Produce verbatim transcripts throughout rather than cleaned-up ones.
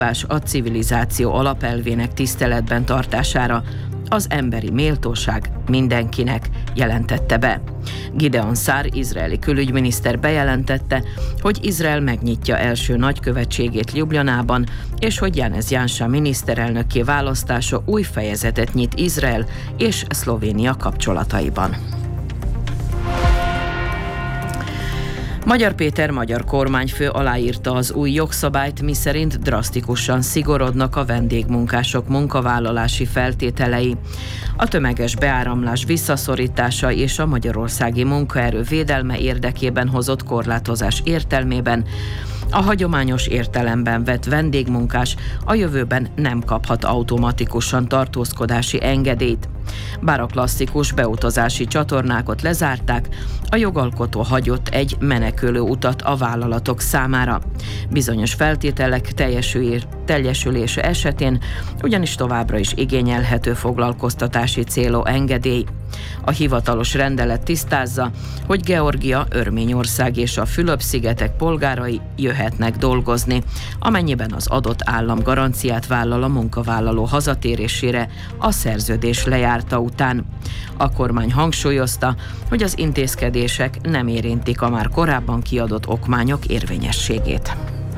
a civilizáció alapelvének tiszteletben tartására, az emberi méltóság mindenkinek, jelentette be. Gideon Szár, izraeli külügyminiszter bejelentette, hogy Izrael megnyitja első nagykövetségét Ljubljanában, és hogy Janez Janša miniszterelnökké választása új fejezetet nyit Izrael és Szlovénia kapcsolataiban. Magyar Péter magyar kormányfő aláírta az új jogszabályt, miszerint drasztikusan szigorodnak a vendégmunkások munkavállalási feltételei. A tömeges beáramlás visszaszorítása és a magyarországi munkaerő védelme érdekében hozott korlátozás értelmében a hagyományos értelemben vett vendégmunkás a jövőben nem kaphat automatikusan tartózkodási engedélyt. Bár a klasszikus beutazási csatornákat lezárták, a jogalkotó hagyott egy menekülő utat a vállalatok számára. Bizonyos feltételek teljesülése esetén ugyanis továbbra is igényelhető foglalkoztatási célú engedély. A hivatalos rendelet tisztázza, hogy Georgia, Örményország és a Fülöp-szigetek polgárai jöhetnek dolgozni, amennyiben az adott állam garanciát vállal a munkavállaló hazatérésére a szerződés lejárta után. A kormány hangsúlyozta, hogy az intézkedések nem érintik a már korábban kiadott okmányok érvényességét.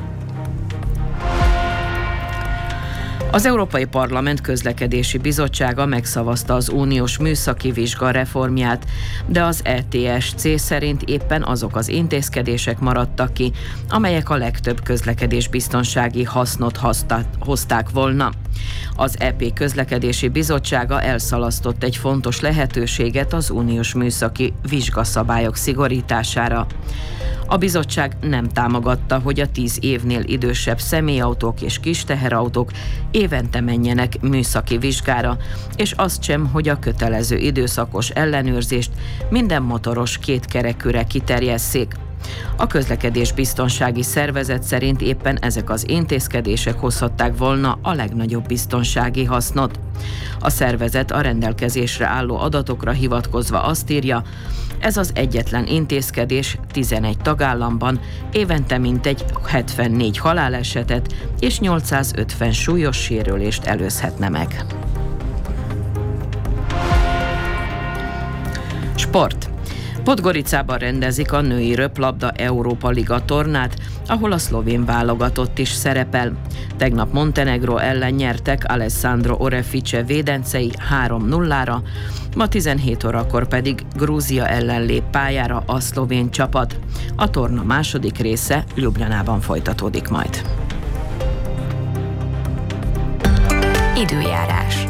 Az Európai Parlament Közlekedési Bizottsága megszavazta az uniós műszaki vizsga reformját, de az é té es cé szerint éppen azok az intézkedések maradtak ki, amelyek a legtöbb közlekedésbiztonsági hasznot hozták volna. Az é pé Közlekedési Bizottsága elszalasztott egy fontos lehetőséget az uniós műszaki vizsgaszabályok szigorítására. A bizottság nem támogatta, hogy a tíz évnél idősebb személyautók és kis teherautók évente menjenek műszaki vizsgára, és azt sem, hogy a kötelező időszakos ellenőrzést minden motoros kétkerekűre kiterjesszék. A közlekedésbiztonsági szervezet szerint éppen ezek az intézkedések hozhatták volna a legnagyobb biztonsági hasznot. A szervezet a rendelkezésre álló adatokra hivatkozva azt írja, ez az egyetlen intézkedés tizenegy tagállamban évente mintegy hetvennégy halálesetet és nyolcszázötven súlyos sérülést előzhetne meg. Sport. Podgoricában rendezik a női röplabda Európa Liga tornát, ahol a szlovén válogatott is szerepel. Tegnap Montenegro ellen nyertek Alessandro Orefice védencei három nullára, ma tizenhét órakor pedig Grúzia ellen lép pályára a szlovén csapat. A torna második része Ljubljanában folytatódik majd. Időjárás.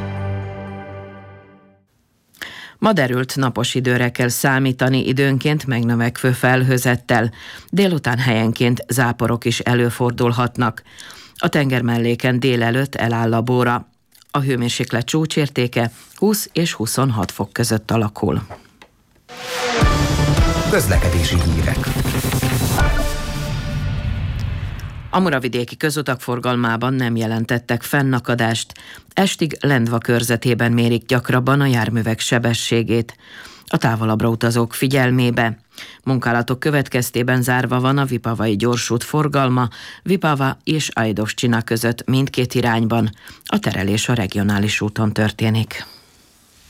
Ma derült napos időre kell számítani, időnként megnövekvő felhőzettel. Délután helyenként záporok is előfordulhatnak. A tengermelléken délelőtt eláll a bóra. A hőmérséklet csúcsértéke húsz és huszonhat fok között alakul. Közlekedési hírek. A muravidéki közutak forgalmában nem jelentettek fennakadást. Estig Lendva körzetében mérik gyakrabban a járművek sebességét. A távolabbra utazók figyelmébe. Munkálatok következtében zárva van a vipavai gyorsút forgalma, Vipava és Ajdovszcsina között mindkét irányban. A terelés a regionális úton történik.